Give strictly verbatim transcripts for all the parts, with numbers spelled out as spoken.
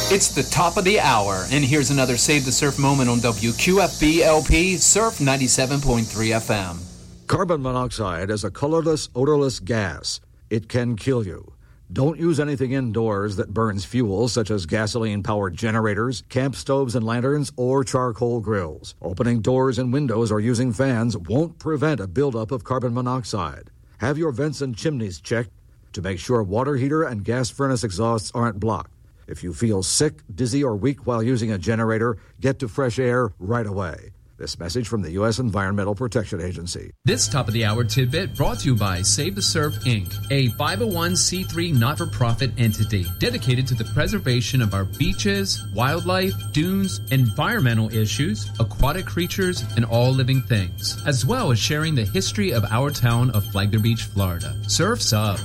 It's the top of the hour, and here's another Save the Surf moment on W Q F B L P Surf ninety-seven point three F M. Carbon monoxide is a colorless, odorless gas. It can kill you. Don't use anything indoors that burns fuel, such as gasoline-powered generators, camp stoves and lanterns, or charcoal grills. Opening doors and windows or using fans won't prevent a buildup of carbon monoxide. Have your vents and chimneys checked to make sure water heater and gas furnace exhausts aren't blocked. If you feel sick, dizzy, or weak while using a generator, get to fresh air right away. This message from the U S Environmental Protection Agency. This top-of-the-hour tidbit brought to you by Save the Surf, Incorporated, a five oh one c three not-for-profit entity dedicated to the preservation of our beaches, wildlife, dunes, environmental issues, aquatic creatures, and all living things, as well as sharing the history of our town of Flagler Beach, Florida. Surf's up.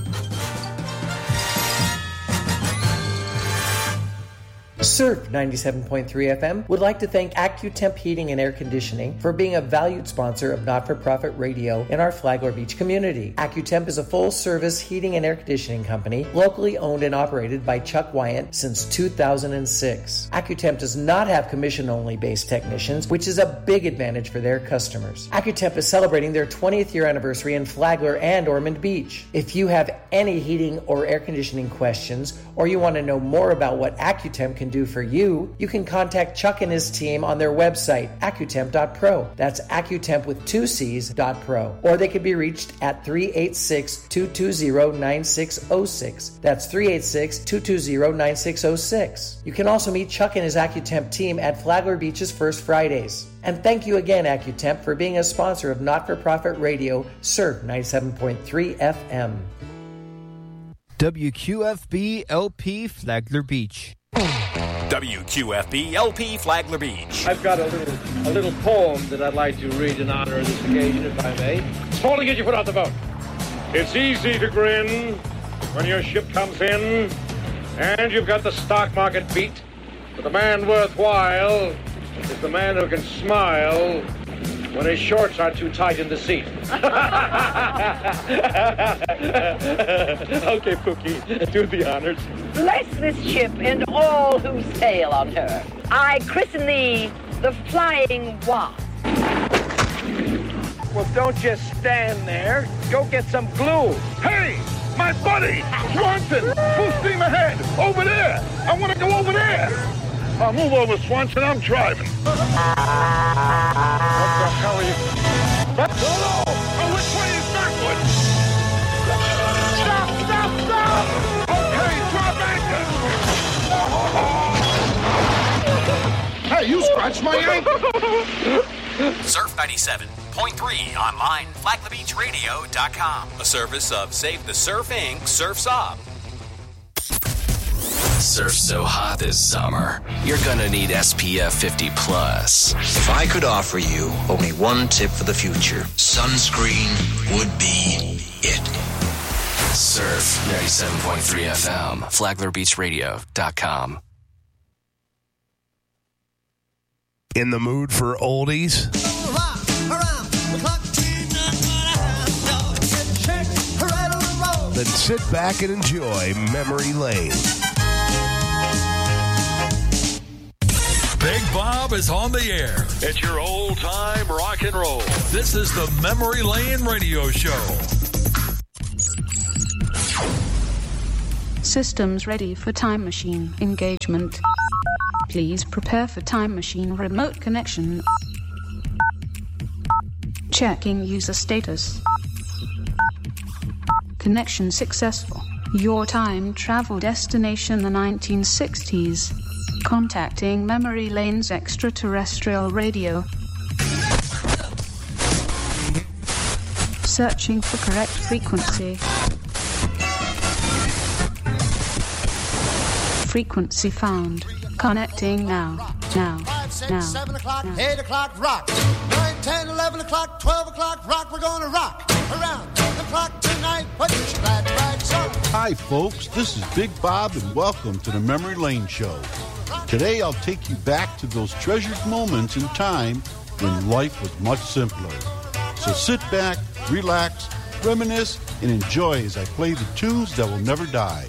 Surf ninety-seven point three F M would like to thank AccuTemp Heating and Air Conditioning for being a valued sponsor of not-for-profit radio in our Flagler Beach community. AccuTemp is a full-service heating and air conditioning company locally owned and operated by Chuck Wyant since two thousand six. AccuTemp does not have commission-only based technicians, which is a big advantage for their customers. AccuTemp is celebrating their twentieth year anniversary in Flagler and Ormond Beach. If you have any heating or air conditioning questions, or you want to know more about what AccuTemp can do for you, you can contact Chuck and his team on their website, accutemp dot pro. That's AccuTemp with two C's, dot pro. Or they can be reached at three eight six, two two zero, nine six zero six. That's three eight six, two two zero, nine six zero six. You can also meet Chuck and his AccuTemp team at Flagler Beach's First Fridays. And thank you again, AccuTemp, for being a sponsor of not-for-profit radio, Surf ninety-seven point three F M. W Q F B L P Flagler Beach. W Q F B L P Flagler Beach. I've got a little a little poem that I'd like to read in honor of this occasion, if I may. It's time to get you put out the boat. It's easy to grin when your ship comes in and you've got the stock market beat. But the man worthwhile is the man who can smile when his shorts are too tight in the seat. Okay, Pookie, do the honors. Bless this ship and all who sail on her. I christen thee the Flying Wasp. Well, don't just stand there. Go get some glue. Hey, my buddy, Swanson, full steam ahead, over there. I want to go over there. I'll move over, Swanson, I'm driving. What the hell are you? Hello! Oh, which way is backward? Stop, stop, stop! Okay, drop anchor! Hey, you scratched my ankle! Surf ninety-seven point three online, flagler beach radio dot com. A service of Save the Surf, Incorporated. Surf's Up. Surf's so hot this summer, you're gonna need S P F fifty plus. If I could offer you only one tip for the future, sunscreen would be it. Surf ninety-seven point three F M, flagler beach radio dot com. In the mood for oldies? Then sit back and enjoy Memory Lane. Big Bob is on the air. It's your old-time rock and roll. This is the Memory Lane Radio Show. Systems ready for time machine engagement. Please prepare for time machine remote connection. Checking user status. Connection successful. Your time travel destination the nineteen sixties. Contacting Memory Lane's extraterrestrial radio. Searching for correct frequency. Frequency found. Connecting now. Now. five, six, now. seven o'clock, now. eight o'clock, rock. nine, ten, eleven o'clock, twelve o'clock, rock. We're going to rock around ten o'clock tonight. Put your glad rags on. Hi, folks. This is Big Bob, and welcome to the Memory Lane Show. Today, I'll take you back to those treasured moments in time when life was much simpler. So sit back, relax, reminisce, and enjoy as I play the tunes that will never die.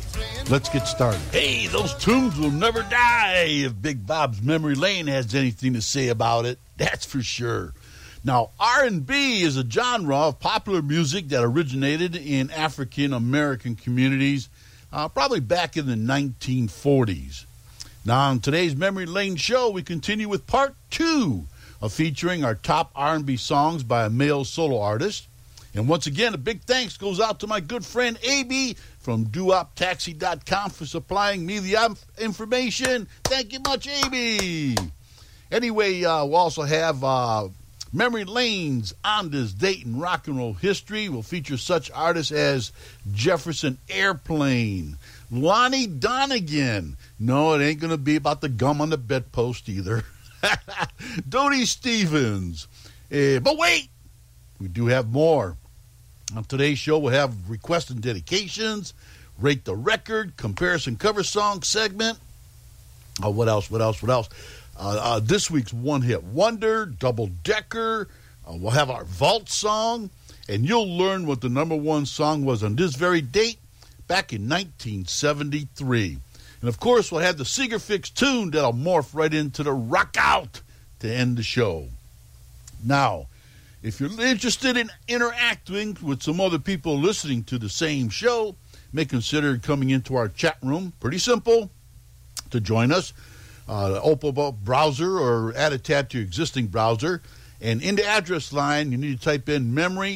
Let's get started. Hey, those tunes will never die if Big Bob's Memory Lane has anything to say about it. That's for sure. Now, R and B is a genre of popular music that originated in African American communities uh, probably back in the nineteen forties. Now, on today's Memory Lane show, we continue with part two of featuring our top R and B songs by a male solo artist. And once again, a big thanks goes out to my good friend A B from doo wop taxi dot com for supplying me the information. Thank you much, A B. Anyway, uh, we'll also have uh, Memory Lanes on this date in rock and roll history. We'll feature such artists as Jefferson Airplane, Lonnie Donegan. No, it ain't going to be about the gum on the bedpost either. Dodie Stevens. Uh, but wait, we do have more. On today's show, we'll have requests and dedications, rate the record, comparison cover song segment. Oh, what else, what else, what else? Uh, uh, this week's One Hit Wonder, Double Decker. Uh, we'll have our Vault song, and you'll learn what the number one song was on this very date back in nineteen seventy-three. And, of course, we'll have the Seeger Fix tune that'll morph right into the Rock Out to end the show. Now, if you're interested in interacting with some other people listening to the same show, you may consider coming into our chat room. Pretty simple to join us. Uh, open up a browser or add a tab to your existing browser. And in the address line, you need to type in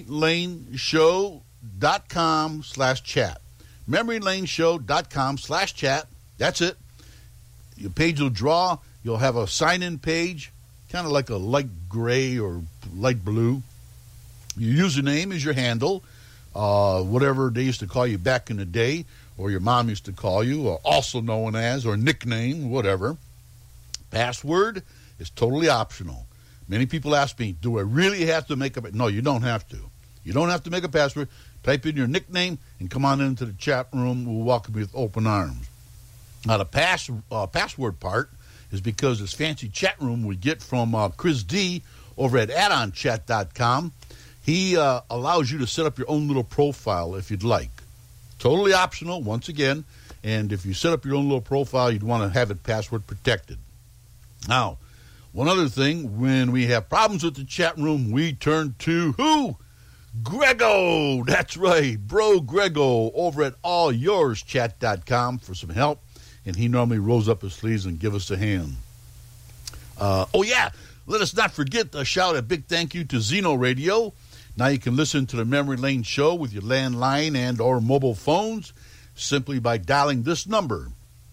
memorylaneshow.com slash chat. memorylaneshow.com slash chat. That's it. Your page will draw. You'll have a sign-in page, kind of like a light gray or light blue. Your username is your handle, uh, whatever they used to call you back in the day, or your mom used to call you, or also known as, or nickname, whatever. Password is totally optional. Many people ask me, do I really have to make a... No, you don't have to. You don't have to make a password. Type in your nickname and come on into the chat room. We'll welcome you with open arms. Now, the pass, uh, password part is because this fancy chat room we get from uh, Chris D over at add on chat dot com. He uh, allows you to set up your own little profile if you'd like. Totally optional, once again. And if you set up your own little profile, you'd want to have it password protected. Now, one other thing, when we have problems with the chat room, we turn to who? Grego! That's right, Bro Grego over at all yours chat dot com for some help. And he normally rolls up his sleeves and give us a hand. Uh, oh, yeah, let us not forget to shout a big thank you to Zeno Radio. Now you can listen to the Memory Lane Show with your landline and or mobile phones simply by dialing this number,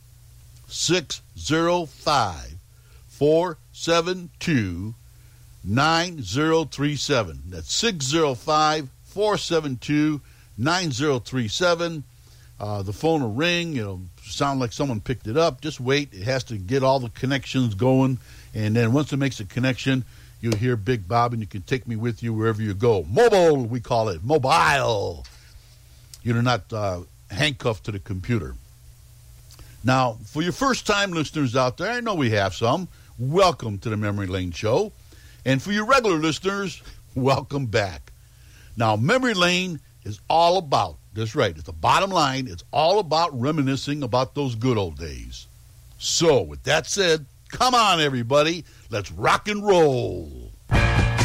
six zero five, four seven two, nine zero three seven. That's six zero five, four seven two, nine zero three seven. Uh, the phone will ring. It'll sound like someone picked it up. Just wait. It has to get all the connections going. And then once it makes a connection, you'll hear Big Bob, and you can take me with you wherever you go. Mobile, we call it. Mobile. You're not uh, handcuffed to the computer. Now, for your first-time listeners out there, I know we have some. Welcome to the Memory Lane Show. And for your regular listeners, welcome back. Now, Memory Lane is all about, that's right, it's the bottom line, it's all about reminiscing about those good old days. So, with that said, come on, everybody, let's rock and roll.